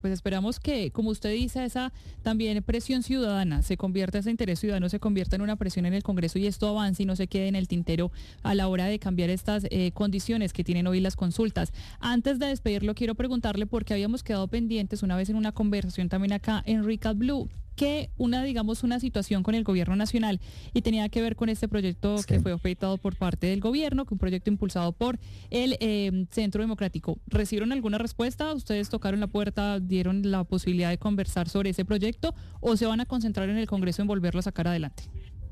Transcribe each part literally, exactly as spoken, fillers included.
Pues esperamos que, como usted dice, esa también presión ciudadana se convierta, ese interés ciudadano se convierta en una presión en el Congreso y esto avance y no se quede en el tintero a la hora de cambiar estas eh, condiciones que tienen hoy las consultas. Antes de despedirlo, quiero preguntarle, porque habíamos quedado pendientes una vez en una conversación también acá en Recap Blue, que una, digamos, una situación con el gobierno nacional y tenía que ver con este proyecto sí. que fue ofertado por parte del gobierno, que un proyecto impulsado por el eh, Centro Democrático. ¿Recibieron alguna respuesta? ¿Ustedes tocaron la puerta, dieron la posibilidad de conversar sobre ese proyecto o se van a concentrar en el Congreso en volverlo a sacar adelante?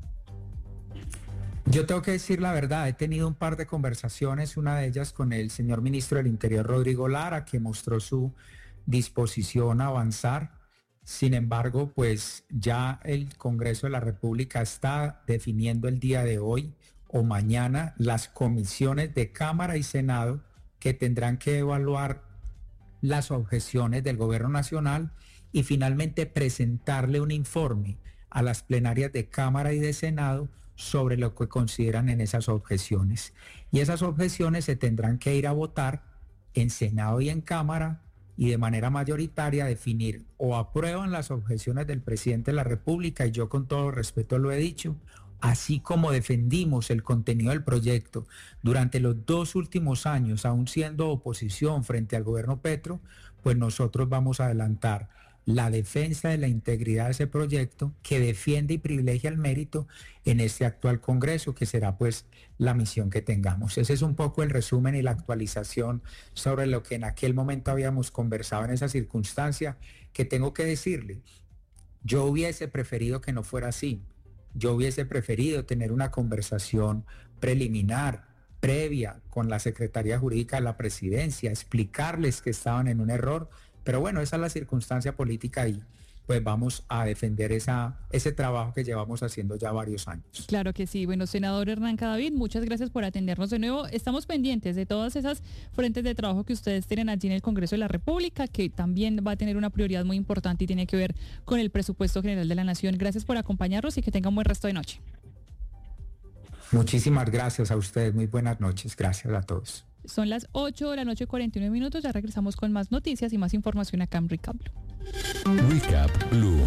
Yo tengo que decir la verdad, he tenido un par de conversaciones, una de ellas con el señor ministro del Interior, Rodrigo Lara, que mostró su disposición a avanzar. Sin embargo, pues ya el Congreso de la República está definiendo el día de hoy o mañana las comisiones de Cámara y Senado que tendrán que evaluar las objeciones del Gobierno Nacional y finalmente presentarle un informe a las plenarias de Cámara y de Senado sobre lo que consideran en esas objeciones. Y esas objeciones se tendrán que ir a votar en Senado y en Cámara y de manera mayoritaria definir o aprueban las objeciones del presidente de la República, y yo con todo respeto lo he dicho, así como defendimos el contenido del proyecto durante los dos últimos años, aún siendo oposición frente al gobierno Petro, pues nosotros vamos a adelantar la defensa de la integridad de ese proyecto que defiende y privilegia el mérito en este actual Congreso, que será pues la misión que tengamos. Ese es un poco el resumen y la actualización sobre lo que en aquel momento habíamos conversado en esa circunstancia, que tengo que decirle, yo hubiese preferido que no fuera así. Yo hubiese preferido tener una conversación preliminar, previa, con la Secretaría Jurídica de la Presidencia, explicarles que estaban en un error. Pero bueno, esa es la circunstancia política y pues vamos a defender esa, ese trabajo que llevamos haciendo ya varios años. Claro que sí. Bueno, senador Hernán Cadavid, muchas gracias por atendernos de nuevo. Estamos pendientes de todas esas frentes de trabajo que ustedes tienen allí en el Congreso de la República, que también va a tener una prioridad muy importante y tiene que ver con el presupuesto general de la Nación. Gracias por acompañarnos y que tengan un buen resto de noche. Muchísimas gracias a ustedes. Muy buenas noches. Gracias a todos. Son las ocho de la noche, cuarenta y nueve minutos. Ya regresamos con más noticias y más información acá en Recap Blue. Recap Blue.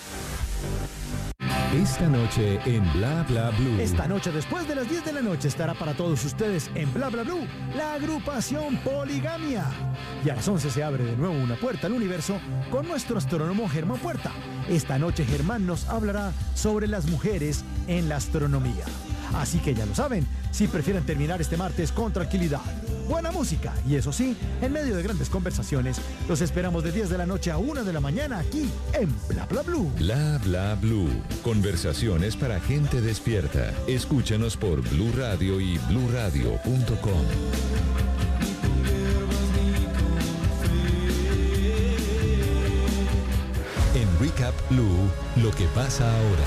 Esta noche en Bla Bla Blue. Esta noche, después de las diez de la noche, estará para todos ustedes en Bla Bla Blue la agrupación Poligamia. Y a las once se abre de nuevo una puerta al universo con nuestro astrónomo Germán Puerta. Esta noche Germán nos hablará sobre las mujeres en la astronomía. Así que ya lo saben, si prefieren terminar este martes con tranquilidad, buena música y eso sí, en medio de grandes conversaciones, los esperamos de diez de la noche a una de la mañana aquí en Bla Bla Blue. Bla Bla Blue. Conversaciones para gente despierta. Escúchanos por Blue Radio y blue radio punto com. En Recap Blue, lo que pasa ahora.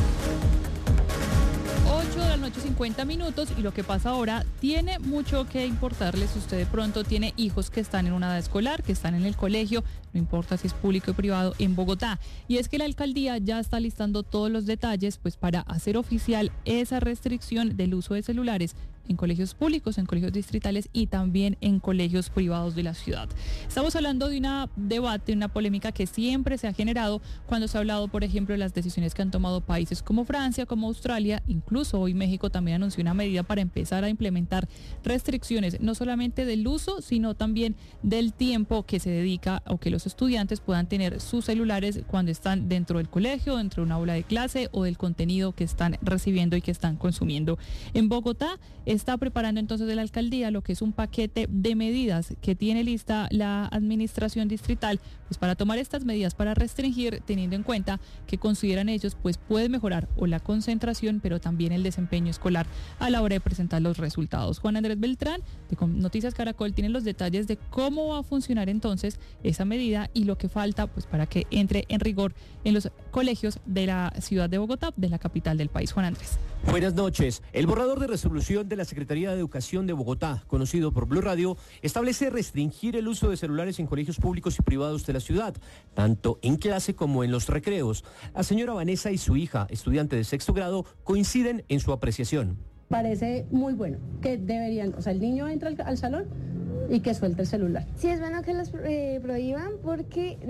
cincuenta minutos y lo que pasa ahora tiene mucho que importarles. Si usted de pronto tiene hijos que están en una edad escolar, que están en el colegio, no importa si es público o privado, en Bogotá. Y es que la alcaldía ya está listando todos los detalles pues para hacer oficial esa restricción del uso de celulares en colegios públicos, en colegios distritales y también en colegios privados de la ciudad. Estamos hablando de un debate, una polémica que siempre se ha generado cuando se ha hablado, por ejemplo, de las decisiones que han tomado países como Francia, como Australia, incluso hoy México también anunció una medida para empezar a implementar restricciones, no solamente del uso, sino también del tiempo que se dedica o que los estudiantes puedan tener sus celulares cuando están dentro del colegio, dentro de una aula de clase o del contenido que están recibiendo y que están consumiendo. En Bogotá está preparando entonces de la alcaldía lo que es un paquete de medidas que tiene lista la administración distrital pues para tomar estas medidas para restringir, teniendo en cuenta que consideran ellos pues puede mejorar o la concentración pero también el desempeño escolar a la hora de presentar los resultados. Juan Andrés Beltrán de Noticias Caracol tiene los detalles de cómo va a funcionar entonces esa medida y lo que falta pues para que entre en rigor en los colegios de la ciudad de Bogotá, de la capital del país. Juan Andrés. Buenas noches. El borrador de resolución de la Secretaría de Educación de Bogotá, conocido por Blue Radio, establece restringir el uso de celulares en colegios públicos y privados de la ciudad, tanto en clase como en los recreos. La señora Vanessa y su hija, estudiante de sexto grado, coinciden en su apreciación. Parece muy bueno, que deberían, o sea, el niño entra al, al salón, y que suelte el celular. Sí, es bueno que los eh, prohíban porque